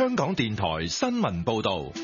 香港電台新聞報道。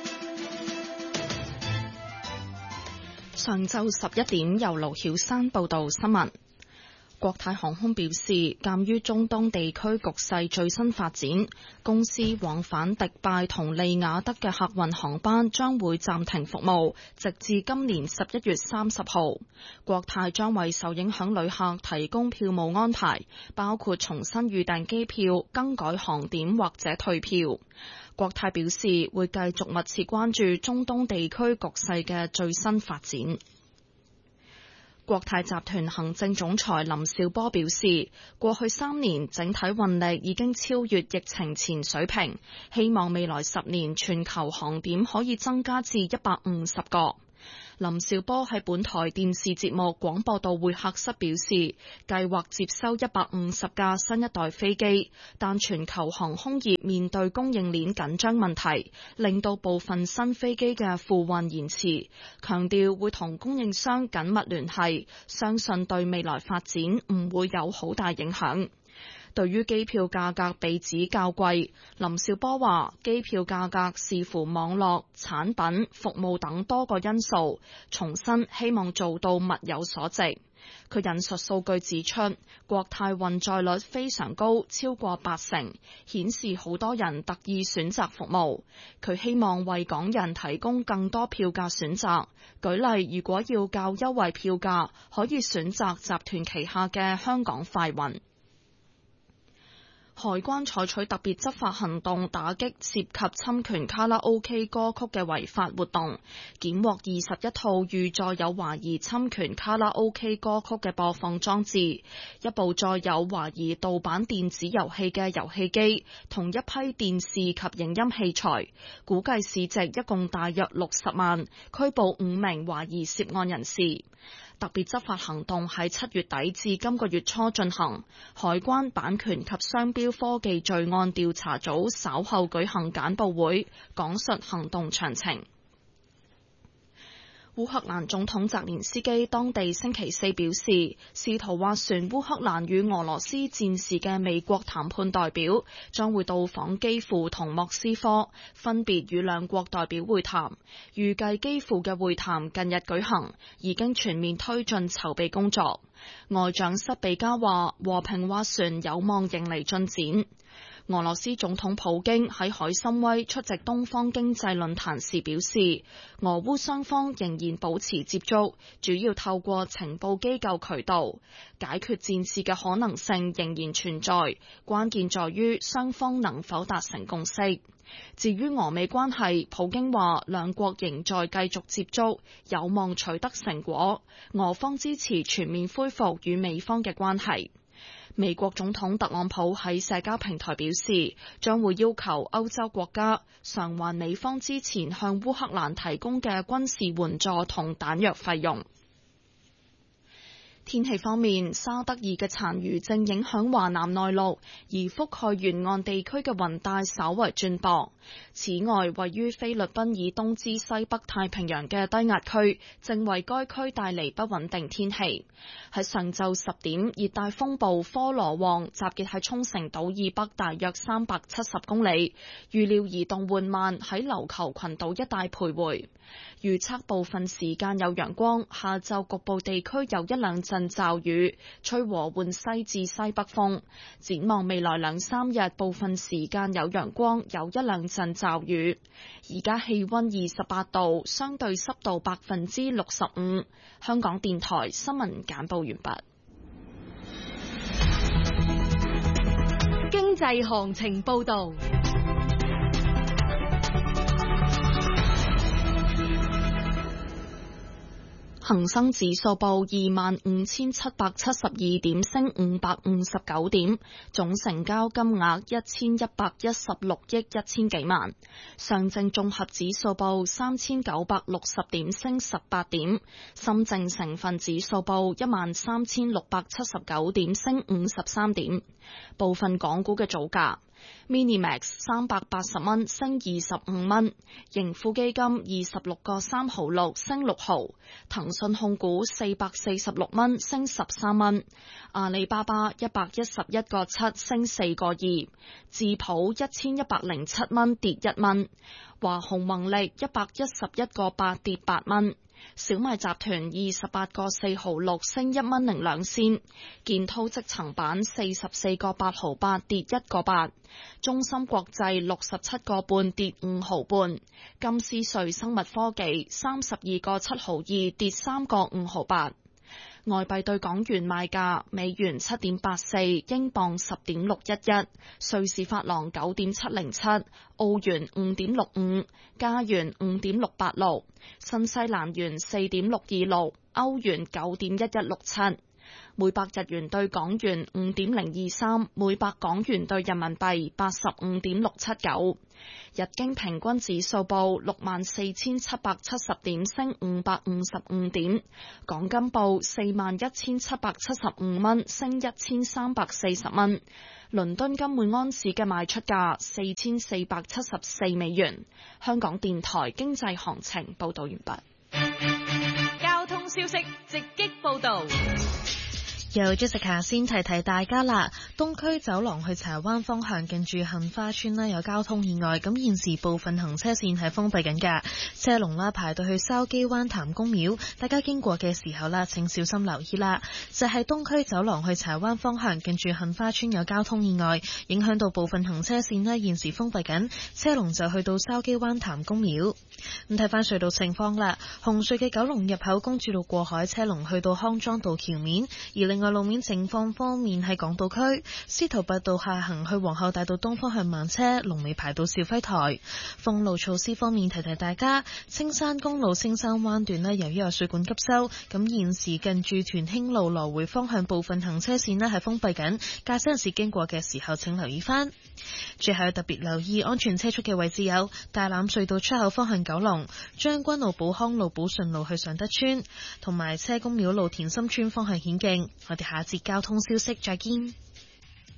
上晝11點，由盧曉珊報道新聞。國泰航空表示，鑒於中東地區局勢最新發展，公司往返迪拜同利雅得嘅客運航班將會暫停服務，直至今年11月30號。國泰將為受影響旅客提供票務安排，包括重新預訂機票、更改航點或者退票。國泰表示會繼續密切關注中東地區局勢嘅最新發展。國泰集團行政總裁林紹波表示，過去3年整體運力已經超越疫情前水平，希望未來10年全球航點可以增加至150個。林紹波喺本台電視節目廣播道會客室表示，計劃接收150架新一代飛機，但全球航空業面對供應鏈緊張問題，令到部分新飛機嘅付運延遲，強調會同供應商緊密聯繫，相信對未來發展唔會有好大影響。對於機票價格被指較貴，林紹波話機票價格視乎網絡、產品、服務等多個因素，重申希望做到物有所值。佢引述數據指出，國泰運載率非常高，超過80%，顯示好多人特意選擇服務。佢希望為港人提供更多票價選擇，舉例如果要較優惠票價，可以選擇集團旗下嘅香港快運。海關採取特別執法行動，打擊涉及侵權卡拉 OK 歌曲嘅違法活動，檢獲21套預載有懷疑侵權卡拉 OK 歌曲嘅播放裝置，一部載有懷疑盜版電子遊戲嘅遊戲機，同一批電視及影音器材，估計市值一共大約60萬，拘捕5名懷疑涉案人士。特別執法行動喺7月底至今個月初進行，海關版權及商標科技罪案調查組稍後舉行簡報會，講述行動詳情。烏克蘭總統澤連斯基當地星期四表示，試圖斡旋烏克蘭與俄羅斯戰事嘅美國談判代表將會到訪基輔同莫斯科，分別與兩國代表會談。預計基輔嘅會談近日舉行，已經全面推進籌備工作。外長塞比加話，和平斡旋有望迎嚟進展。俄羅斯總統普京喺海參崴出席東方經濟論壇時表示，俄烏雙方仍然保持接觸，主要透過情報機構渠道。解決戰事嘅可能性仍然存在，關鍵在於雙方能否達成共識。至於俄美關係，普京話兩國仍在繼續接觸，有望取得成果。俄方支持全面恢復與美方嘅關係。美國總統特朗普喺社交平台表示，將會要求歐洲國家償還美方之前向烏克蘭提供嘅軍事援助同彈藥費用。天氣方面，沙德爾嘅殘餘正影響華南內陸，而覆蓋沿岸地區嘅雲帶稍為轉薄。此外，位於菲律賓以東至西北太平洋嘅低壓區正為該區帶嚟不穩定天氣。喺上晝10點，熱帶風暴科羅旺集結喺沖繩島以北大約370公里，預料移動緩慢喺琉球群島一帶徘徊。預測部分時間有陽光，下晝局部地區有1兩陣驟雨，吹和緩西至西北風。展望未來2、3日，部分時間有陽光，有1兩陣驟雨。而家氣溫28度，相對濕度65%。香港電台新聞簡報完畢。 經濟行情報道。 恒生指數報25,772點，升559點，總成交金額1116億1000幾萬。上證綜合指數報3960點，升18點。深證成分指數報13679點，升53點。部分港股嘅早價。 Minimax 380蚊升25蚊，盈富基金26個3毫6升6毫，騰訊控股446蚊升13蚊，阿里巴巴111個7升4個2，智普1107蚊跌1蚊，華虹宏利111個8跌8蚊。小米集團28個4毫6升1蚊零2仙，建滔積層板44個8毫8跌1個8，中芯國際67個半跌5毫半，金斯瑞生物科技32個7毫2跌3個5毫8。外幣對港元賣價：美元7.84，英鎊10.611，瑞士法郎9.707，澳元5.65，加元5.686，新西蘭元4.626，歐元9.1167。每百日元對港元5.023，每百港元對人民幣85.679。日經平均指數報64,770點，升555點。港金報41,775蚊，升1,340蚊。倫敦金每安士嘅賣出價4,474美元。香港電台經濟行情報道完畢。 交通消息直擊報道。 由 Jessica 先提提大家啦，東區走廊去柴灣方向近住杏花村有交通意外，咁現時部分行車線係封閉緊㗎，車龍排到去筲箕灣譚公廟，大家經過嘅時候請小心留意啦。就係東區走廊去柴灣方向近住杏花村有交通意外，影響到部分行車線現時封閉緊，車龍就去到筲箕灣譚公廟。咁睇翻隧道情況啦，紅隧嘅九龍入口公主道過海車龍去到康莊道橋面，而另外路面情況方面係港島區司徒拔道下行去皇后大道東方向慢車，龍尾排到兆輝台。封路措施方面提提大家，青山公路青山灣段由於有水管急修，咁現時近住屯興路來回方向部分行車線係封閉緊，駕駛人士經過嘅時候請留意翻。最後特別留意安全車速嘅位置有大欖隧道出口方向九龍、將軍澳寶康路、寶順路去上德村，同埋車公廟路田心村方向顯徑。我哋下節交通消息再見。